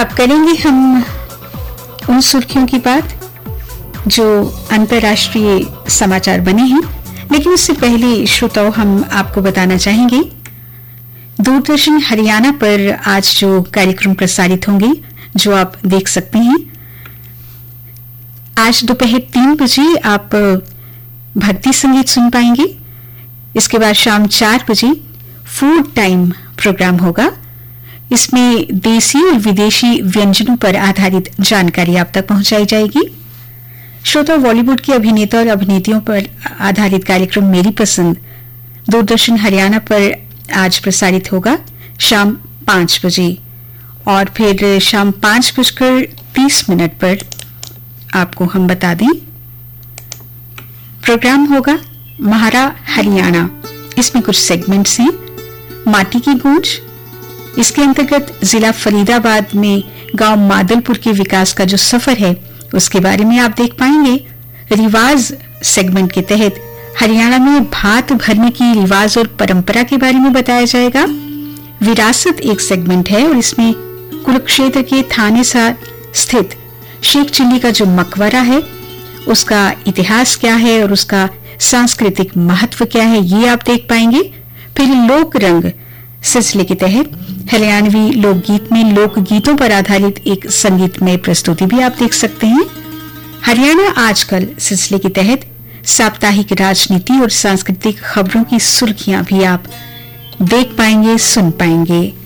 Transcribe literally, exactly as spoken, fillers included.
अब करेंगे हम उन सुर्खियों की बात जो अंतर्राष्ट्रीय समाचार बने हैं, लेकिन उससे पहले श्रोताओं हम आपको बताना चाहेंगे दूरदर्शन हरियाणा पर आज जो कार्यक्रम प्रसारित होंगे जो आप देख सकते हैं। आज दोपहर तीन बजे आप भक्ति संगीत सुन पाएंगे। इसके बाद शाम चार बजे फूड टाइम प्रोग्राम होगा। इसमें देसी और विदेशी व्यंजनों पर आधारित जानकारी आप तक पहुंचाई जाएगी। श्रोता, बॉलीवुड के अभिनेता और अभिनेत्रियों पर आधारित कार्यक्रम मेरी पसंद दूरदर्शन हरियाणा पर आज प्रसारित होगा शाम पांच बजे, और फिर शाम पांच बजकर तीस मिनट पर आपको हम बता दें प्रोग्राम होगा महारा हरियाणा। इसमें कुछ सेगमेंट्स हैं। माटी की गूंज, इसके अंतर्गत जिला फरीदाबाद में गांव मादलपुर के विकास का जो सफर है उसके बारे में आप देख पाएंगे। रिवाज सेगमेंट के तहत हरियाणा में भात भरने की रिवाज और परंपरा के बारे में बताया जाएगा। विरासत एक सेगमेंट है और इसमें कुरुक्षेत्र के थाने स्थित शेख चिल्ली का जो मकबरा है उसका इतिहास क्या है और उसका सांस्कृतिक महत्व क्या है, ये आप देख पाएंगे। फिर लोक रंग सिलसिले के तहत हरियाणवी लोकगीत में लोकगीतों पर आधारित एक संगीतमय प्रस्तुति भी आप देख सकते हैं। हरियाणा आजकल सिलसिले के तहत साप्ताहिक राजनीति और सांस्कृतिक खबरों की सुर्खियां भी आप देख पाएंगे, सुन पाएंगे।